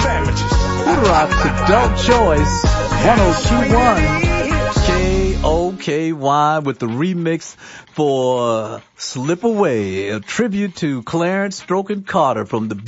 sandwiches. Little Rock's Adult Choice 1021 KOKY with the remix for Slip Away, a tribute to Clarence Strokin Carter from the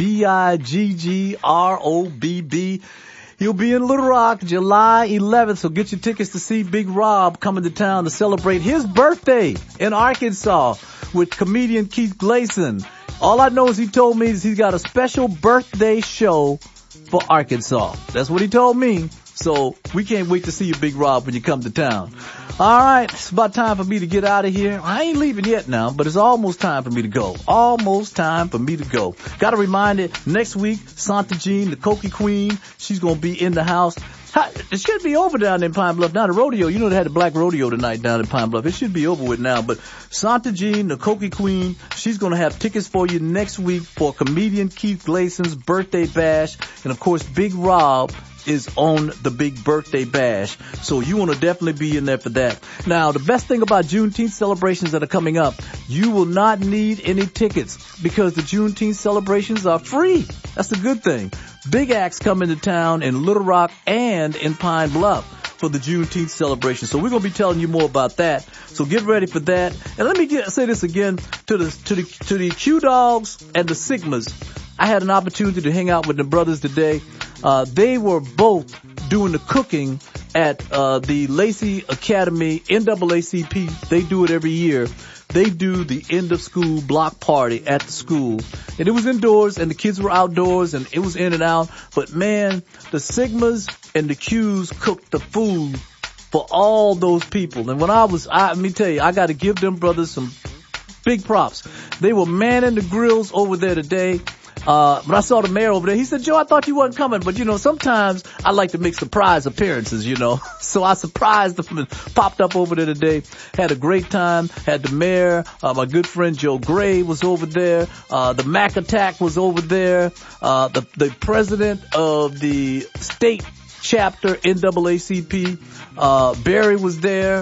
BIGGROBB. He'll be in Little Rock July 11th, so get your tickets to see Big Rob coming to town to celebrate his birthday in Arkansas with comedian Keith Gleason. All I know is he told me is he's got a special birthday show for Arkansas. That's what he told me. So we can't wait to see you, Big Rob, when you come to town. All right, it's about time for me to get out of here. I ain't leaving yet now, but it's almost time for me to go. Almost time for me to go. Got to remind it, next week, Santa Jean, the Cokie Queen, she's going to be in the house. It should be over down in Pine Bluff. Now the rodeo, you know they had the Black Rodeo tonight down in Pine Bluff. It should be over with now. But Santa Jean, the Cokie Queen, she's going to have tickets for you next week for comedian Keith Gleason's birthday bash. And of course, Big Rob is on the big birthday bash. So you want to definitely be in there for that. Now, the best thing about Juneteenth celebrations that are coming up, you will not need any tickets because the Juneteenth celebrations are free. That's the good thing. Big acts come into town in Little Rock and in Pine Bluff for the Juneteenth celebration. So we're going to be telling you more about that. So get ready for that. And let me say this again to the Q Dogs and the Sigmas. I had an opportunity to hang out with the brothers today. They were both doing the cooking at the Lacey Academy NAACP. They do it every year. They do the end of school block party at the school. And it was indoors and the kids were outdoors and it was in and out. But man, the Sigmas and the Qs cooked the food for all those people. And when let me tell you, I got to give them brothers some big props. They were manning the grills over there today. When I saw the mayor over there, he said, Joe, I thought you wasn't coming. But, sometimes I like to make surprise appearances, So I surprised them and popped up over there today. Had a great time. Had the mayor, my good friend Joe Gray was over there. The Mac Attack was over there. The president of the state chapter NAACP, Barry was there.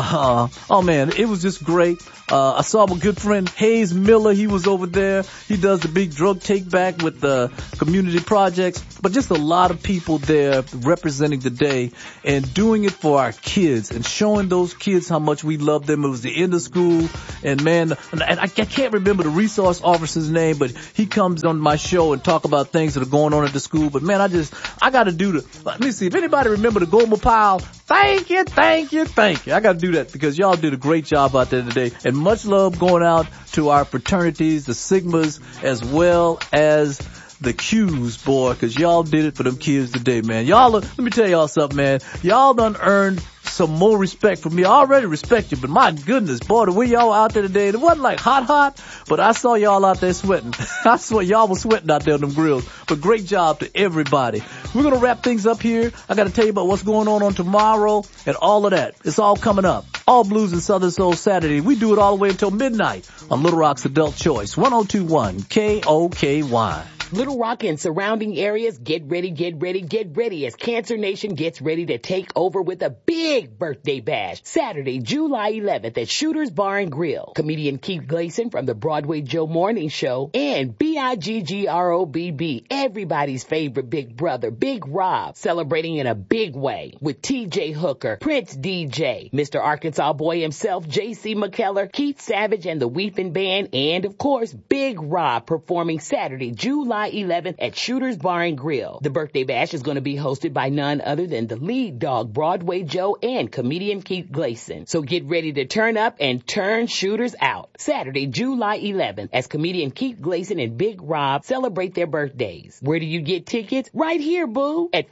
Oh man, it was just great. I saw my good friend Hayes Miller. He was over there. He does the big drug take back with the community projects, but just a lot of people there representing the day and doing it for our kids and showing those kids how much we love them. It was the end of school and man, and I can't remember the resource officer's name, but he comes on my show and talk about things that are going on at the school. But man, I got to do let me see if anybody remember the Gomer Pile. Thank you. I got to do that because y'all did a great job out there today. And much love going out to our fraternities, the Sigmas, as well as the Qs, boy, because y'all did it for them kids today, man. Let me tell y'all something, man. Y'all done earned some more respect from me. I already respect you, but my goodness, boy, the way y'all out there today, it wasn't like hot, but I saw y'all out there sweating. I saw y'all was sweating out there on them grills. But great job to everybody. We're going to wrap things up here. I got to tell you about what's going on tomorrow and all of that. It's all coming up. All Blues and Southern Soul Saturday. We do it all the way until midnight on Little Rock's Adult Choice, 1021 KOKY. Little Rock and surrounding areas, get ready as Cancer Nation gets ready to take over with a big birthday bash. Saturday, July 11th at Shooter's Bar and Grill. Comedian Keith Gleason from the Broadway Joe Morning Show and BIGGROBB, everybody's favorite big brother, Big Rob, celebrating in a big way with TJ Hooker, Prince DJ, Mr. Arkansas Boy himself, JC McKellar, Keith Savage and the Weeping Band, and of course, Big Rob performing Saturday, July 11th at Shooter's Bar and Grill. The birthday bash is going to be hosted by none other than the lead dog, Broadway Joe, and comedian Keith Gleason. So get ready to turn up and turn shooters out. Saturday, July 11th, as comedian Keith Gleason and Big Rob celebrate their birthdays. Where do you get tickets? Right here, boo, at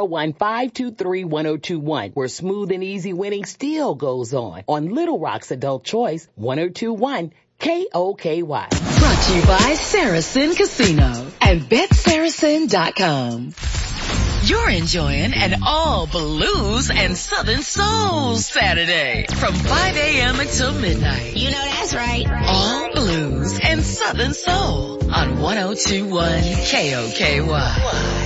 501-523-1021, where smooth and easy winning still goes on Little Rock's Adult Choice, 1021 KOKY. Brought to you by Saracen Casino and BetSaracen.com. You're enjoying an all blues and Southern Soul Saturday from 5 a.m. until midnight. You know that's right. All blues and Southern Soul on 1021 KOKY.